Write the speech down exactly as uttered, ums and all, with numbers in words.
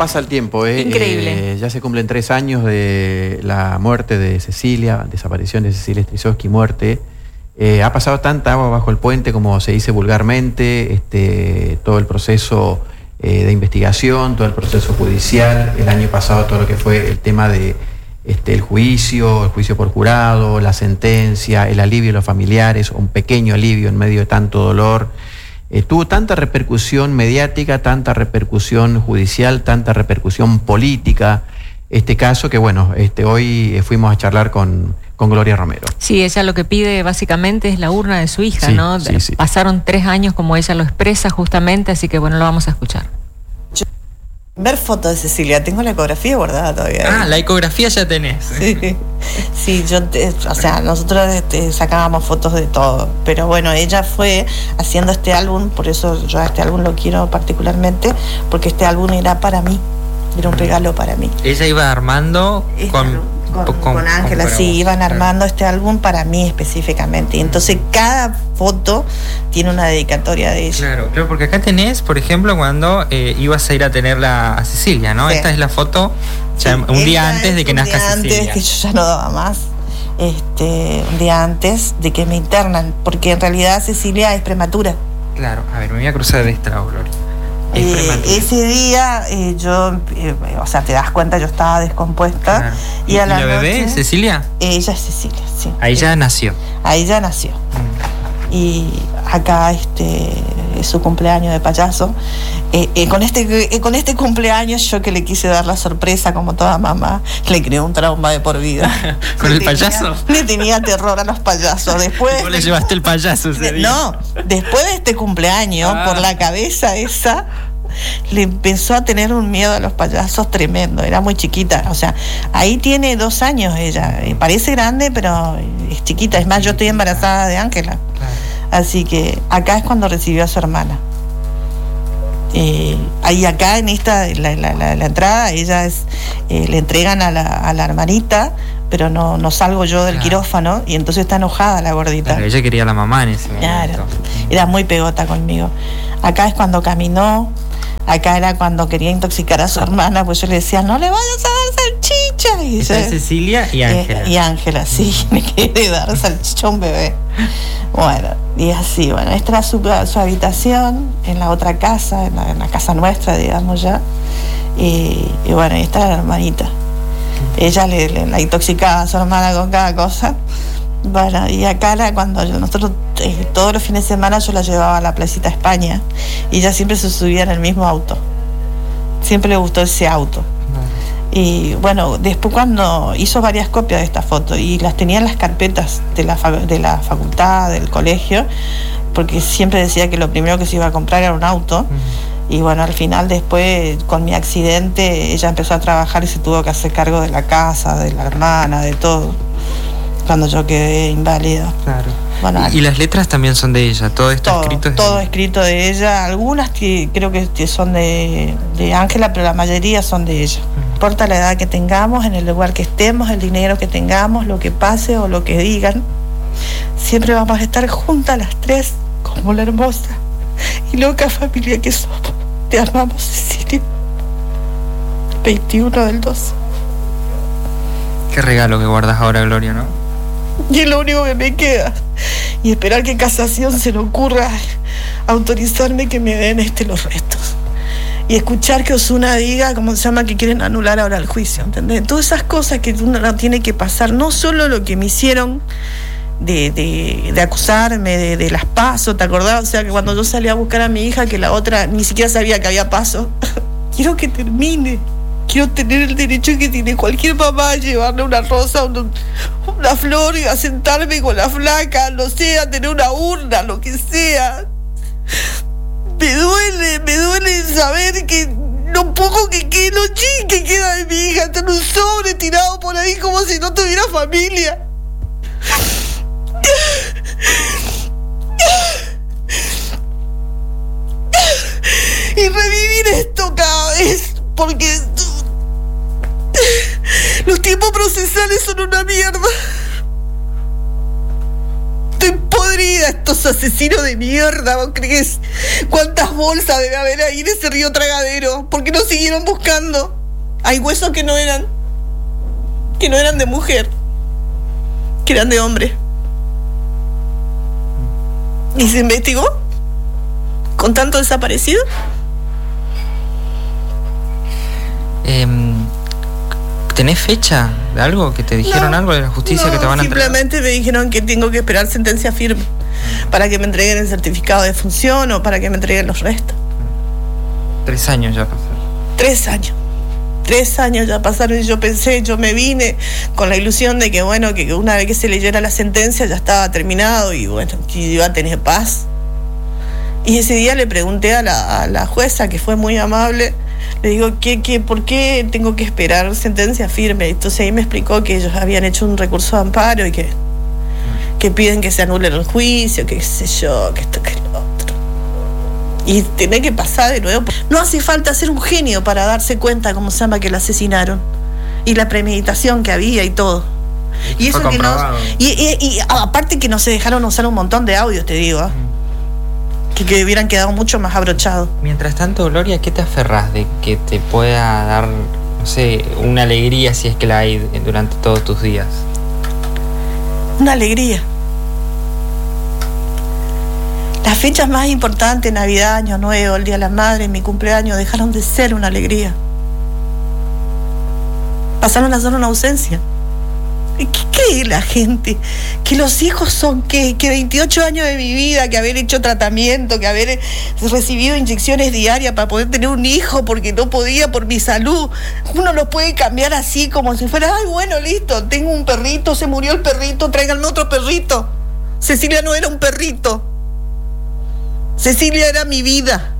pasa el tiempo, ¿eh? Increíble. Eh, ya se cumplen tres años de la muerte de Cecilia, desaparición de Cecilia Strisowski, muerte. Eh, ha pasado tanta agua bajo el puente, como se dice vulgarmente, este, todo el proceso eh, de investigación, todo el proceso judicial, el año pasado todo lo que fue el tema de este, el juicio, el juicio por jurado, la sentencia, el alivio de los familiares, un pequeño alivio en medio de tanto dolor. Eh, tuvo tanta repercusión mediática, tanta repercusión judicial, tanta repercusión política, este caso, que bueno, este, hoy fuimos a charlar con, con Gloria Romero. Sí, ella lo que pide básicamente es la urna de su hija, sí, ¿no? Sí, sí. Pasaron tres años como ella lo expresa justamente, así que bueno, lo vamos a escuchar. Ver fotos de Cecilia, tengo la ecografía guardada todavía. Ah, la ecografía ya tenés. Sí, sí, yo, te, o sea, nosotros te sacábamos fotos de todo, pero bueno, ella fue haciendo este álbum, por eso yo a este álbum lo quiero particularmente, porque este álbum era para mí, era un regalo para mí. Ella iba armando este con... Con Ángela, sí, iban claro. armando este álbum para mí específicamente. Y entonces cada foto tiene una dedicatoria de ella. Claro, claro, porque acá tenés, por ejemplo, cuando eh, ibas a ir a tenerla a Cecilia, ¿no? Sí. Esta es la foto ya sí, un día antes de que nazca Cecilia. Un día antes, que yo ya no daba más. Este, un día antes de que me internan, porque en realidad Cecilia es prematura. Claro, a ver, me voy a cruzar de este lado, Gloria. Eh, ese día eh, yo, eh, o sea, te das cuenta, yo estaba descompuesta. Claro. ¿Y, y a la, la bebé, noche, Cecilia? Ella es Cecilia, sí. Ahí ya nació. Ahí ya nació. Mm. Y acá este es su cumpleaños de payaso. Eh, eh, con, este, eh, con este cumpleaños yo que le quise dar la sorpresa, como toda mamá, le creé un trauma de por vida. ¿Con le el tenía, payaso? Le tenía terror a los payasos. Después ¿Cómo le llevaste el payaso ese día? No, después de este cumpleaños, ah. por la cabeza esa, le empezó a tener un miedo a los payasos tremendo. Era muy chiquita, o sea, ahí tiene dos años ella. Parece grande, pero es chiquita. Es más, yo estoy embarazada de Ángela. Así que acá es cuando recibió a su hermana. Eh, ahí acá en esta, la, la, la, la entrada, ella es, eh, le entregan a la, a la hermanita, pero no, no salgo yo del claro. quirófano, y entonces está enojada la gordita. Claro, ella quería a la mamá en ese momento. Claro, era muy pegota conmigo. Acá es cuando caminó, acá era cuando quería intoxicar a su hermana, pues yo le decía, no le vayas a dar salchicha. Y ella, Cecilia y Ángela. Eh, y Ángela, sí, me quiere dar salchicha a un bebé. Bueno, y así, bueno, esta era su, su habitación, en la otra casa, en la, en la casa nuestra, digamos ya. Y, y bueno, esta era la hermanita. Ella le, le la intoxicaba a su hermana con cada cosa. Bueno, y acá era cuando yo, nosotros eh, todos los fines de semana yo la llevaba a la Placita España, y ella siempre se subía en el mismo auto. Siempre le gustó ese auto. Y bueno, después cuando hizo varias copias de esta foto y las tenía en las carpetas de la, de la facultad, del colegio, porque siempre decía que lo primero que se iba a comprar era un auto. Uh-huh. Y bueno, al final después con mi accidente ella empezó a trabajar y se tuvo que hacer cargo de la casa, de la hermana, de todo, cuando yo quedé inválida. Claro. Bueno, y, y las letras también son de ella, todo esto todo, escrito es todo de... escrito de ella, algunas que creo que son de de Ángela, pero la mayoría son de ella. No importa la edad que tengamos, en el lugar que estemos, el dinero que tengamos, lo que pase o lo que digan, siempre vamos a estar juntas las tres, como la hermosa y loca familia que somos. Te amamos, Cecilia. veintiuno del doce. Qué regalo que guardas ahora, Gloria, ¿no? Y es lo único que me queda. Y esperar que casación se le ocurra autorizarme que me den este los restos. Y escuchar que Ozuna diga, ¿cómo se llama?, que quieren anular ahora el juicio, ¿entendés? Todas esas cosas que uno tiene que pasar, no solo lo que me hicieron de, de, de acusarme, de, de las pasos, ¿te acordás? O sea, que cuando yo salí a buscar a mi hija, que la otra ni siquiera sabía que había paso. Quiero que termine. Quiero tener el derecho que tiene cualquier mamá a llevarle una rosa, una, una flor, y a sentarme con la flaca, no sé, a tener una urna, lo que sea. Me duele, me duele saber que lo poco que queda, lo chin que queda de mi hija, está en un sobre tirado por ahí como si no tuviera familia. Y revivir esto cada vez, porque los tiempos procesales son una mierda. Estoy podrida podrida, estos asesinos de mierda, ¿vos crees? ¿Cuántas bolsas debe haber ahí en ese río tragadero? ¿Por qué no siguieron buscando? Hay huesos que no eran, que no eran de mujer, que eran de hombre. ¿Y se investigó? ¿Con tanto desaparecido? Eh, ¿Tenés fecha de algo? ¿Que te dijeron no, algo de la justicia no, que te van a entregar? Simplemente me dijeron que tengo que esperar sentencia firme para que me entreguen el certificado de función o para que me entreguen los restos. Tres años ya pasaron. Tres años. Tres años ya pasaron y yo pensé, yo me vine con la ilusión de que, bueno, que una vez que se leyera la sentencia ya estaba terminado y, bueno, que iba a tener paz. Y ese día le pregunté a la, a la jueza, que fue muy amable, le digo, ¿qué, qué, ¿por qué tengo que esperar sentencia firme? Entonces ahí me explicó que ellos habían hecho un recurso de amparo y que, que piden que se anule el juicio, que qué sé yo, que esto, que lo otro. Y tiene que pasar de nuevo. No hace falta ser un genio para darse cuenta, como se llama, que la asesinaron. Y la premeditación que había y todo. Y eso que no, y, y, y aparte que no se dejaron usar un montón de audios, te digo, ¿eh? Que, que hubieran quedado mucho más abrochados. Mientras tanto, Gloria, ¿qué te aferrás de que te pueda dar, no sé, una alegría, si es que la hay, durante todos tus días? Una alegría. Las fechas más importantes, Navidad, Año Nuevo, el Día de la Madre, mi cumpleaños, dejaron de ser una alegría. Pasaron a ser una ausencia. ¿Qué cree la gente? Que los hijos son qué, que veintiocho años de mi vida, que haber hecho tratamiento, que haber recibido inyecciones diarias para poder tener un hijo porque no podía por mi salud. Uno lo puede cambiar así como si fuera, ay, bueno, listo, tengo un perrito, se murió el perrito, tráiganme otro perrito. Cecilia no era un perrito. Cecilia era mi vida.